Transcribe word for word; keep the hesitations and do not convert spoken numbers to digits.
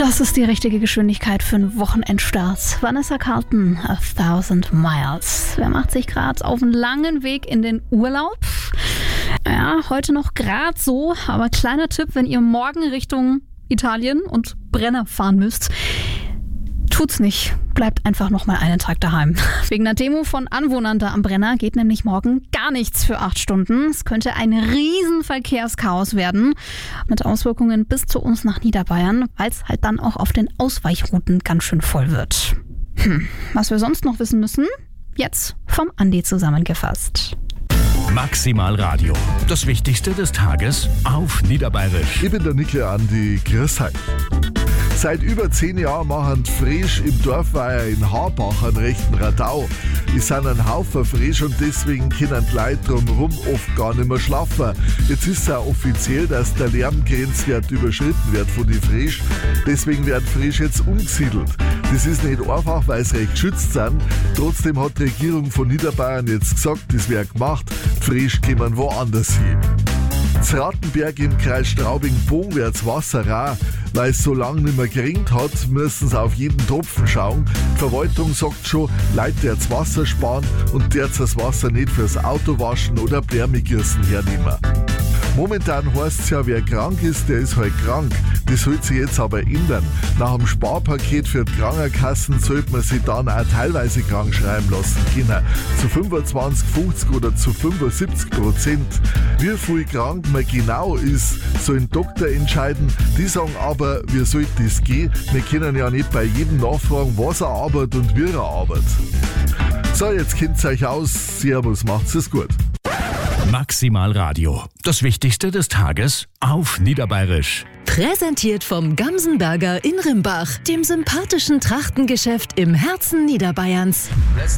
Das ist die richtige Geschwindigkeit für einen Wochenendstart. Vanessa Carlton, A Thousand Miles. Wer macht sich gerade auf einen langen Weg in den Urlaub? Ja, heute noch gerade so, aber kleiner Tipp, wenn ihr morgen Richtung Italien und Brenner fahren müsst, tut's nicht. Bleibt einfach noch mal einen Tag daheim. Wegen einer Demo von Anwohnern da am Brenner geht nämlich morgen gar nichts für acht Stunden. Es könnte ein riesen Verkehrschaos werden, mit Auswirkungen bis zu uns nach Niederbayern, weil es halt dann auch auf den Ausweichrouten ganz schön voll wird. Hm, was wir sonst noch wissen müssen? Jetzt vom Andi zusammengefasst. Maximal Radio. Das Wichtigste des Tages auf Niederbayerisch. Ich bin der Nicke Andi. Grüß euch. Seit über zehn Jahren machen Frisch im Dorfweiher in Harbach einen rechten Radau. Es sind ein Haufen Frisch und deswegen können die Leute drumherum oft gar nicht mehr schlafen. Jetzt ist es auch offiziell, dass der Lärmgrenzwert überschritten wird von den Frisch. Deswegen werden Frisch jetzt umgesiedelt. Das ist nicht einfach, weil sie recht geschützt sind. Trotzdem hat die Regierung von Niederbayern jetzt gesagt, das wäre gemacht. Die Frisch kommen woanders hin. Z Rattenberg im Kreis Straubing-Bogen wird's Wasser rar. Weil es so lange nicht mehr geregnet hat, müssen sie auf jeden Tropfen schauen. Die Verwaltung sagt schon, Leute, der das Wasser sparen und der das Wasser nicht fürs Auto waschen oder Blärmegießen hernehmen. Momentan heißt es ja, wer krank ist, der ist halt krank. Das soll sich jetzt aber ändern. Nach dem Sparpaket für die Krankenkassen sollte man sich dann auch teilweise krank schreiben lassen können. Zu fünfundzwanzig, fünfzig oder zu fünfundsiebzig Prozent. Wie viel krank man genau ist, soll ein Doktor entscheiden. Die sagen aber, wie soll das gehen? Wir können ja nicht bei jedem nachfragen, was er arbeitet und wie er arbeitet. So, jetzt kennt ihr euch aus. Servus, macht's es gut. Maximal Radio. Das Wichtigste des Tages auf Niederbayerisch. Präsentiert vom Gamsenberger in Rimbach, dem sympathischen Trachtengeschäft im Herzen Niederbayerns.